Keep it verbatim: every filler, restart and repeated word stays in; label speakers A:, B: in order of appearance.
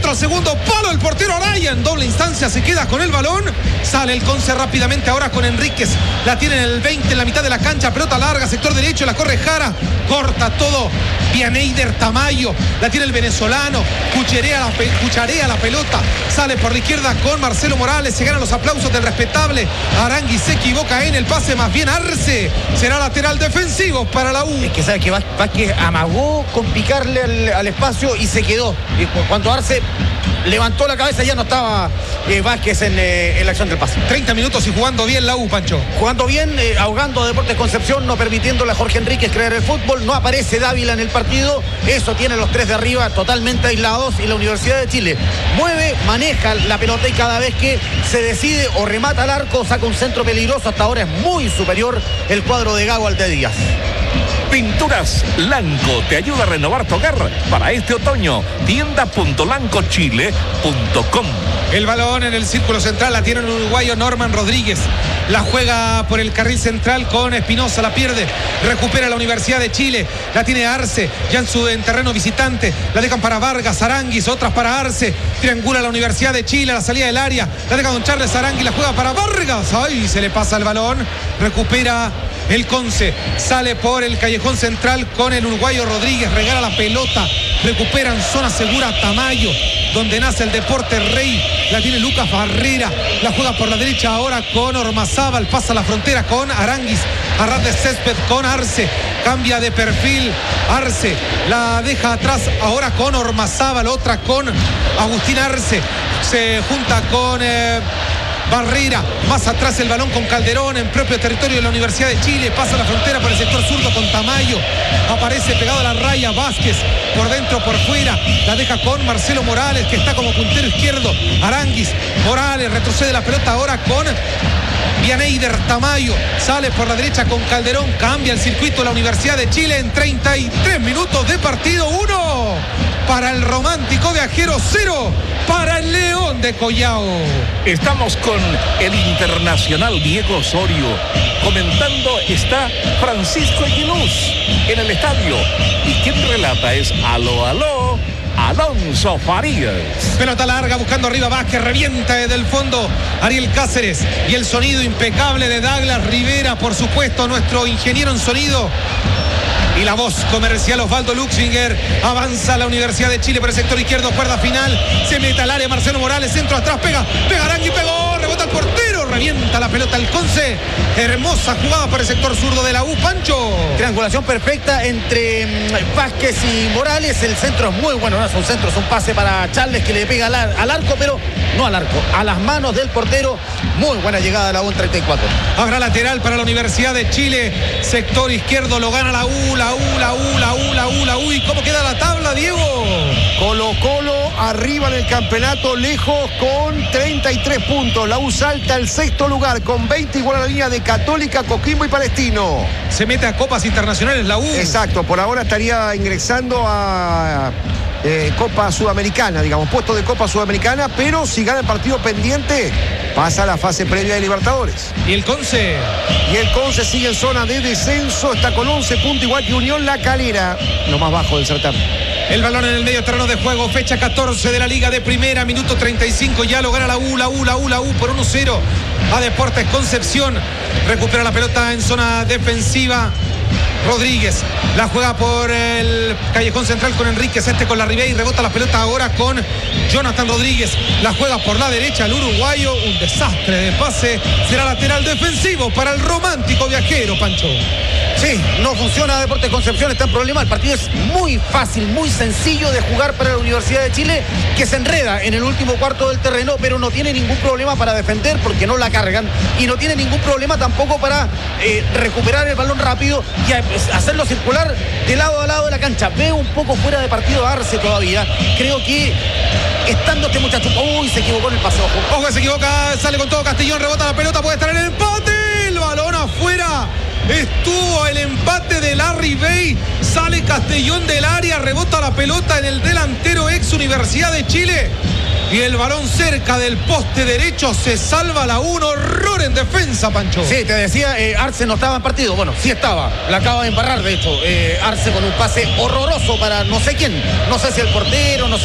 A: centra segundo palo el portero Araya. En doble instancia se queda con el balón. Sale el Conce rápidamente ahora con Enríquez. La tiene en el veinte, en la mitad de la cancha. Pelota larga, sector derecho, la corre Jara. Corta todo Bianeider Tamayo. La tiene el venezolano. Cucharea la, pe cucharea la pelota. Sale por la izquierda con Marcelo Morales. Se ganan los aplausos del respetable. Arangui se equivoca en el pase. Más bien Arce. Será lateral defensivo para la U.
B: Es que sabe que Vázquez amagó con picarle al, al espacio y se quedó. Y cuando Arce levantó la cabeza ya no estaba eh, Vázquez en, eh, en la acción del pase.
A: treinta minutos y jugando bien la U, Pancho.
B: Jugando bien, eh, ahogando a Deportes Concepción, no permitiéndole a Jorge Enríquez crear el fútbol. No aparece Dávila en el partido. Eso tiene los tres de arriba totalmente aislados. Y la Universidad de Chile mueve, maneja la pelota y cada vez que se decide o remata al arco, saca un centro peligroso. Hasta ahora es muy superior el cuadro de Gago al de Díaz.
C: Pinturas Lanco te ayuda a renovar tu hogar para este otoño. tienda punto lanco chile punto com.
A: El balón en el círculo central la tiene el uruguayo Norman Rodríguez. La juega por el carril central con Espinosa, la pierde. Recupera la Universidad de Chile. La tiene Arce, ya en su en terreno visitante. La dejan para Vargas, Aranguis, otras para Arce. Triangula la Universidad de Chile a la salida del área. La deja don Charles Aranguis, la juega para Vargas. Ay, se le pasa el balón. Recupera el Conce. Sale por el callejón central con el uruguayo Rodríguez. Regala la pelota. Recuperan zona segura Tamayo, donde nace el deporte rey. La tiene Lucas Barrera. La juega por la derecha ahora con Ormazábal. Pasa la frontera con Aranguis. Arras de césped con Arce. Cambia de perfil Arce. La deja atrás ahora con Ormazábal. Otra con Agustín Arce. Se junta con... Eh, Barrera, más atrás el balón con Calderón en propio territorio de la Universidad de Chile, pasa la frontera por el sector zurdo con Tamayo, aparece pegado a la raya Vázquez, por dentro, por fuera, la deja con Marcelo Morales que está como puntero izquierdo, Aranguis, Morales, retrocede la pelota ahora con Bianeider Tamayo, sale por la derecha con Calderón, cambia el circuito de la Universidad de Chile en treinta y tres minutos de partido, uno para el romántico viajero, cero para el León de Collao.
C: Estamos con el internacional Diego Osorio. Comentando está Francisco Aguiluz en el estadio. Y quien relata es aló, aló, Alonso Farías.
A: Pelota larga buscando arriba Vázquez, revienta desde el fondo Ariel Cáceres y el sonido impecable de Douglas Rivera, por supuesto, nuestro ingeniero en sonido. Y la voz comercial Osvaldo Luxinger. Avanza la Universidad de Chile por el sector izquierdo, cuerda final. Se mete al área Marcelo Morales, centro atrás, pega, pega Arangui, pegó, rebota el portero, revienta la pelota el Conce. Hermosa jugada por el sector zurdo de la U, Pancho.
B: Triangulación perfecta entre Vázquez y Morales. El centro es muy bueno, no es un centro, es un pase para Charles que le pega al, al arco, pero no al arco, a las manos del portero. Muy buena llegada a la U en treinta y cuatro.
A: Habrá lateral para la Universidad de Chile. Sector izquierdo lo gana la U, la U, la U, la U, la U, la U. ¿Y cómo queda la tabla, Diego?
D: Colo Colo arriba en el campeonato, lejos con treinta y tres puntos. La U salta al sexto lugar con veinte, igual a la línea de Católica, Coquimbo y Palestino.
A: Se mete a Copas Internacionales la U.
D: Exacto, por ahora estaría ingresando a eh, Copa Sudamericana, digamos, puesto de Copa Sudamericana, pero si gana el partido pendiente, pasa a la fase previa de Libertadores.
A: ¿Y el Conce?
D: Y el Conce sigue en zona de descenso, está con once puntos, igual que Unión La Calera, lo más bajo del certamen.
A: El balón en el medio terreno de juego, fecha catorce de la Liga de Primera, minuto treinta y cinco, ya lo gana la U, la U, la U, la U por uno cero a Deportes Concepción. Recupera la pelota en zona defensiva Rodríguez, la juega por el callejón central con Enríquez, este con la Ribey, rebota la pelota ahora con Jonathan Rodríguez, la juega por la derecha el uruguayo, un desastre de pase, será lateral defensivo para el romántico viajero, Pancho.
B: Sí, no funciona Deportes Concepción, está en problema. El partido es muy fácil, muy sencillo de jugar para la Universidad de Chile, que se enreda en el último cuarto del terreno, pero no tiene ningún problema para defender porque no la cargan, y no tiene ningún problema tampoco para eh, recuperar el balón rápido y a, hacerlo circular de lado a lado de la cancha. Veo un poco fuera de partido a Arce todavía. Creo que estando este muchacho, uy, se equivocó en el pase, ojo.
A: Ojo, se equivoca, sale con todo Castellón, rebota la pelota, puede estar en el empate, el balón afuera. Estuvo el empate de Larry Bay, sale Castellón del área, rebota la pelota en el delantero ex Universidad de Chile y el balón cerca del poste derecho, se salva la U. Un horror en defensa, Pancho.
B: Sí, te decía, eh, Arce no estaba en partido, bueno, sí estaba, la acaba de embarrar de hecho, eh, Arce con un pase horroroso para no sé quién, no sé si el portero, no sé